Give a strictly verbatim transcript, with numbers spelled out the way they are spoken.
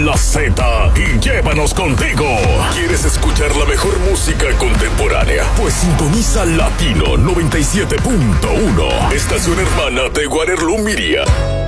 la Z y llévanos contigo. ¿Quieres escuchar la mejor música contemporánea? Pues sintoniza Latino noventa y siete punto uno, estación hermana de Waterloo Media.